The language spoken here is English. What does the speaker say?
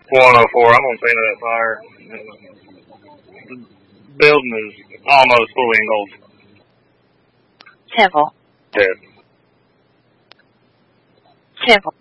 104. I'm on scene of that fire. The building is almost fully engulfed. Civil. Dead. Civil.